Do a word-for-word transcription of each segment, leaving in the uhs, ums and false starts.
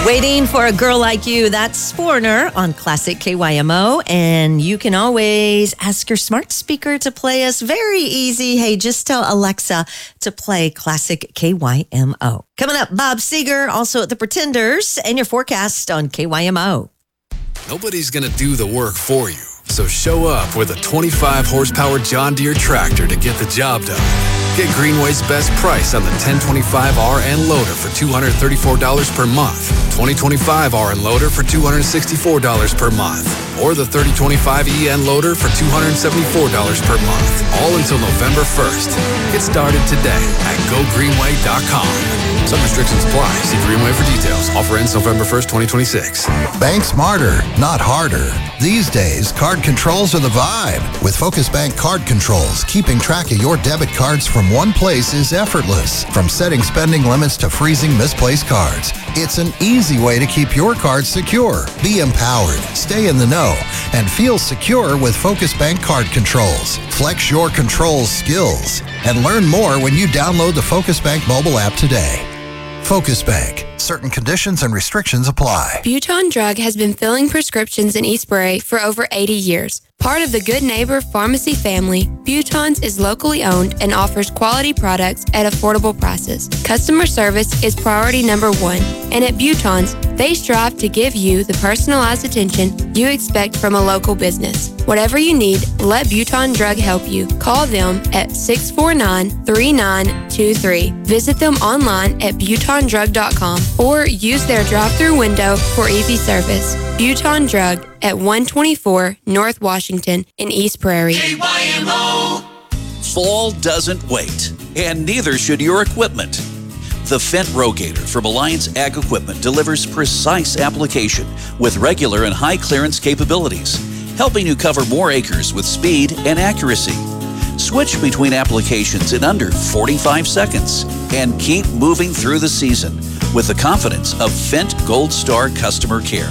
Waiting for a Girl Like You, that's Foreigner on Classic K Y M O. And you can always ask your smart speaker to play us. Very easy. Hey, just tell Alexa to play Classic K Y M O. Coming up, Bob Seger, also at the Pretenders, and your forecast on K Y M O. Nobody's going to do the work for you. So show up with a twenty-five horsepower John Deere tractor to get the job done. Get Greenway's best price on the ten twenty-five R and loader for two hundred thirty-four dollars per month, twenty twenty-five R and loader for two hundred sixty-four dollars per month, or the thirty twenty-five E N loader for two hundred seventy-four dollars per month, all until November first. Get started today at go greenway dot com. Some restrictions apply. See Greenway for details. Offer ends November first, twenty twenty-six. Bank smarter, not harder. These days, card controls are the vibe. With Focus Bank Card Controls, keeping track of your debit cards from one place is effortless. From setting spending limits to freezing misplaced cards, it's an easy way to keep your cards secure. Be empowered, stay in the know, and feel secure with Focus Bank Card Controls. Flex your controls skills and learn more when you download the Focus Bank mobile app today. Focus Bank. Certain conditions and restrictions apply. Buton Drug has been filling prescriptions in East Bray for over eighty years. Part of the Good Neighbor Pharmacy family, Buton's is locally owned and offers quality products at affordable prices. Customer service is priority number one, and at Buton's, they strive to give you the personalized attention you expect from a local business. Whatever you need, let Buton Drug help you. Call them at six four nine, three nine two three. Visit them online at buton drug dot com or use their drive-through window for easy service. Buton Drug at one twenty-four North Washington in East Prairie. K Y M O. Fall doesn't wait, and neither should your equipment. The Fendt Rogator from Alliance Ag Equipment delivers precise application with regular and high clearance capabilities, helping you cover more acres with speed and accuracy. Switch between applications in under forty-five seconds and keep moving through the season with the confidence of Fendt Gold Star customer care.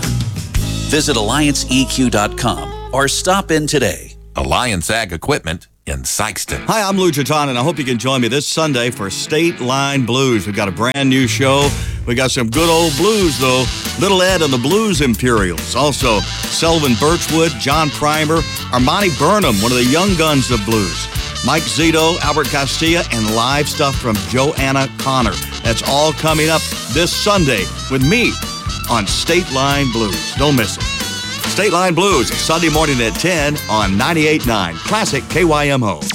Visit alliance e q dot com or stop in today. Alliance Ag Equipment in Sykeston. Hi, I'm Lou Giton, and I hope you can join me this Sunday for State Line Blues. We've got a brand new show. We got some good old blues, though. Little Ed and the Blues Imperials. Also, Selvin Birchwood, John Primer, Armani Burnham, one of the young guns of blues. Mike Zito, Albert Castilla, and live stuff from Joanna Connor. That's all coming up this Sunday with me on State Line Blues. Don't miss it. State Line Blues, Sunday morning at ten on ninety-eight point nine Classic K Y M O.